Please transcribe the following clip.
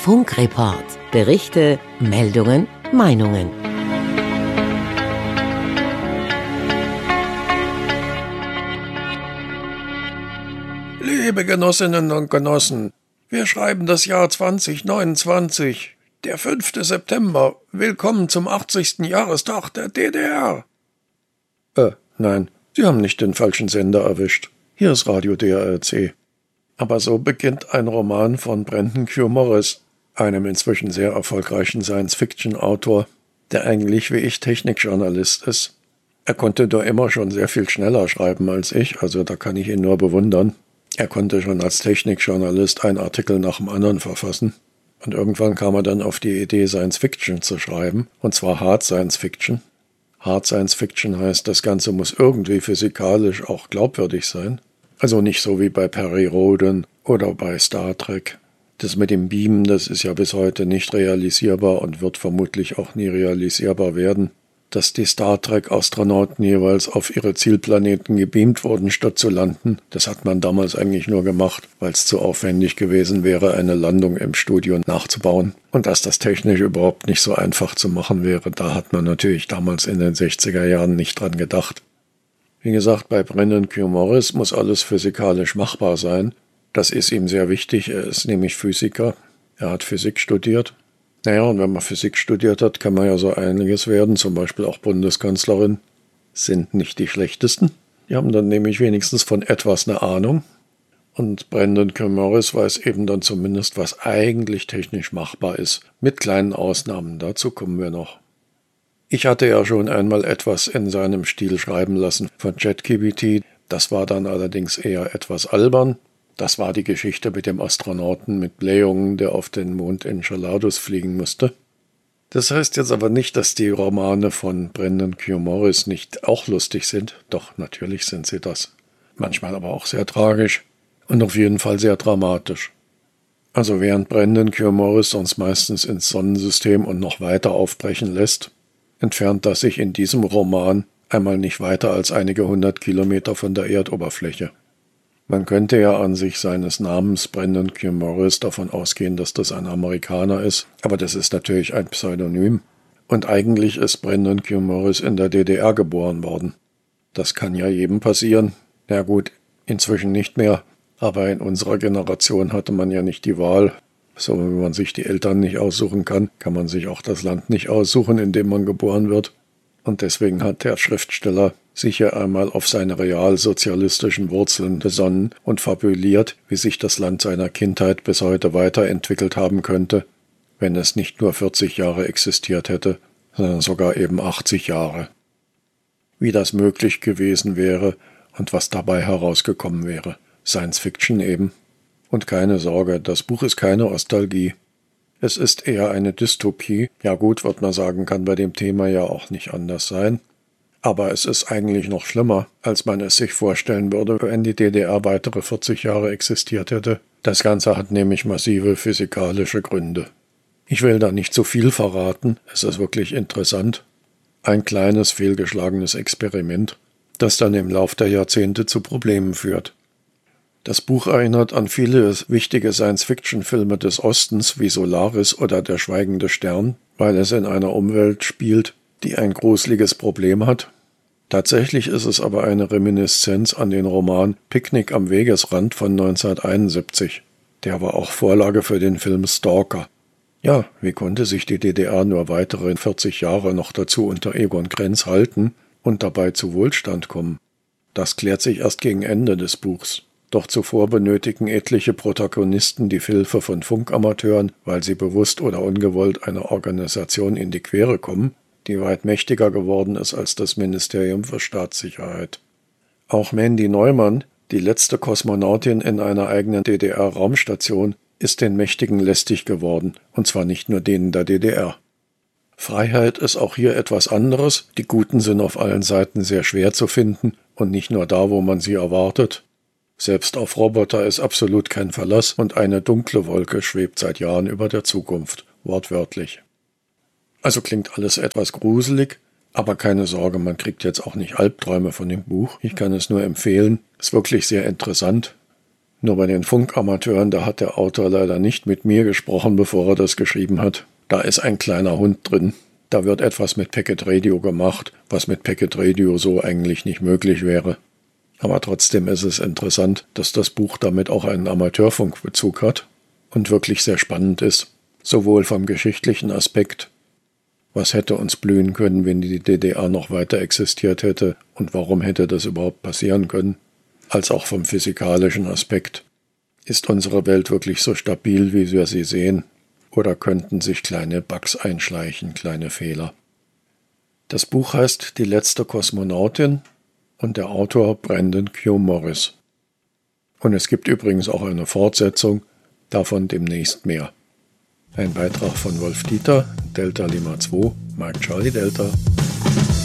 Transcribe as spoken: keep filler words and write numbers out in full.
Funkreport. Berichte, Meldungen, Meinungen. Liebe Genossinnen und Genossen, wir schreiben das Jahr zwanzig neunundzwanzig, der fünfte September. Willkommen zum achtzigsten Jahrestag der D D R. Äh, nein, Sie haben nicht den falschen Sender erwischt. Hier ist Radio D R C. Aber so beginnt ein Roman von Brandon Q. Morris, einem inzwischen sehr erfolgreichen Science-Fiction-Autor, der eigentlich wie ich Technikjournalist ist. Er konnte nur immer schon sehr viel schneller schreiben als ich, also da kann ich ihn nur bewundern. Er konnte schon als Technikjournalist einen Artikel nach dem anderen verfassen. Und irgendwann kam er dann auf die Idee, Science-Fiction zu schreiben, und zwar Hard Science-Fiction. Hard Science-Fiction heißt, das Ganze muss irgendwie physikalisch auch glaubwürdig sein. Also nicht so wie bei Perry Rhodan oder bei Star Trek. Das mit dem Beamen, das ist ja bis heute nicht realisierbar und wird vermutlich auch nie realisierbar werden. Dass die Star Trek-Astronauten jeweils auf ihre Zielplaneten gebeamt wurden, statt zu landen, das hat man damals eigentlich nur gemacht, weil es zu aufwendig gewesen wäre, eine Landung im Studio nachzubauen. Und dass das technisch überhaupt nicht so einfach zu machen wäre, da hat man natürlich damals in den sechziger Jahren nicht dran gedacht. Wie gesagt, bei Brandon Q. Morris muss alles physikalisch machbar sein. Das ist ihm sehr wichtig, er ist nämlich Physiker, er hat Physik studiert. Naja, und wenn man Physik studiert hat, kann man ja so einiges werden, zum Beispiel auch Bundeskanzlerin. Sind nicht die schlechtesten. Die haben dann nämlich wenigstens von etwas eine Ahnung. Und Brandon Q. Morris weiß eben dann zumindest, was eigentlich technisch machbar ist. Mit kleinen Ausnahmen, dazu kommen wir noch. Ich hatte ja schon einmal etwas in seinem Stil schreiben lassen von ChatGPT. Das war dann allerdings eher etwas albern. Das war die Geschichte mit dem Astronauten mit Blähungen, der auf den Mond Enceladus fliegen musste. Das heißt jetzt aber nicht, dass die Romane von Brandon Q. Morris nicht auch lustig sind. Doch, natürlich sind sie das. Manchmal aber auch sehr tragisch und auf jeden Fall sehr dramatisch. Also während Brandon Q. Morris uns meistens ins Sonnensystem und noch weiter aufbrechen lässt, entfernt das sich in diesem Roman einmal nicht weiter als einige hundert Kilometer von der Erdoberfläche. Man könnte ja an sich seines Namens Brandon Q. Morris davon ausgehen, dass das ein Amerikaner ist, aber das ist natürlich ein Pseudonym. Und eigentlich ist Brandon Q. Morris in der D D R geboren worden. Das kann ja jedem passieren. Na gut, inzwischen nicht mehr, aber in unserer Generation hatte man ja nicht die Wahl. So wie man sich die Eltern nicht aussuchen kann, kann man sich auch das Land nicht aussuchen, in dem man geboren wird. Und deswegen hat der Schriftsteller sich ja einmal auf seine realsozialistischen Wurzeln besonnen und fabuliert, wie sich das Land seiner Kindheit bis heute weiterentwickelt haben könnte, wenn es nicht nur vierzig Jahre existiert hätte, sondern sogar eben achtzig Jahre. Wie das möglich gewesen wäre und was dabei herausgekommen wäre. Science Fiction eben. Und keine Sorge, das Buch ist keine Nostalgie. Es ist eher eine Dystopie. Ja gut, wird man sagen, kann bei dem Thema ja auch nicht anders sein. Aber es ist eigentlich noch schlimmer, als man es sich vorstellen würde, wenn die D D R weitere vierzig Jahre existiert hätte. Das Ganze hat nämlich massive physikalische Gründe. Ich will da nicht zu viel verraten, es ist wirklich interessant. Ein kleines, fehlgeschlagenes Experiment, das dann im Lauf der Jahrzehnte zu Problemen führt. Das Buch erinnert an viele wichtige Science-Fiction-Filme des Ostens wie Solaris oder Der schweigende Stern, weil es in einer Umwelt spielt, die ein gruseliges Problem hat. Tatsächlich ist es aber eine Reminiszenz an den Roman Picknick am Wegesrand von neunzehnhunderteinundsiebzig. Der war auch Vorlage für den Film Stalker. Ja, wie konnte sich die D D R nur weitere vierzig Jahre noch dazu unter Egon Krenz halten und dabei zu Wohlstand kommen? Das klärt sich erst gegen Ende des Buchs. Doch zuvor benötigen etliche Protagonisten die Hilfe von Funkamateuren, weil sie bewusst oder ungewollt einer Organisation in die Quere kommen, die weit mächtiger geworden ist als das Ministerium für Staatssicherheit. Auch Mandy Neumann, die letzte Kosmonautin in einer eigenen D D R-Raumstation, ist den Mächtigen lästig geworden, und zwar nicht nur denen der D D R. Freiheit ist auch hier etwas anderes, die Guten sind auf allen Seiten sehr schwer zu finden und nicht nur da, wo man sie erwartet. Selbst auf Roboter ist absolut kein Verlass und eine dunkle Wolke schwebt seit Jahren über der Zukunft, wortwörtlich. Also klingt alles etwas gruselig, aber keine Sorge, man kriegt jetzt auch nicht Albträume von dem Buch. Ich kann es nur empfehlen, ist wirklich sehr interessant. Nur bei den Funkamateuren, da hat der Autor leider nicht mit mir gesprochen, bevor er das geschrieben hat. Da ist ein kleiner Hund drin. Da wird etwas mit Packet Radio gemacht, was mit Packet Radio so eigentlich nicht möglich wäre. Aber trotzdem ist es interessant, dass das Buch damit auch einen Amateurfunkbezug hat und wirklich sehr spannend ist. Sowohl vom geschichtlichen Aspekt, was hätte uns blühen können, wenn die D D R noch weiter existiert hätte und warum hätte das überhaupt passieren können, als auch vom physikalischen Aspekt. Ist unsere Welt wirklich so stabil, wie wir sie sehen? Oder könnten sich kleine Bugs einschleichen, kleine Fehler? Das Buch heißt Die letzte Kosmonautin und der Autor Brandon Q. Morris. Und es gibt übrigens auch eine Fortsetzung, davon demnächst mehr. Ein Beitrag von Wolf Dieter, Delta Lima zwei, Mike Charlie Delta.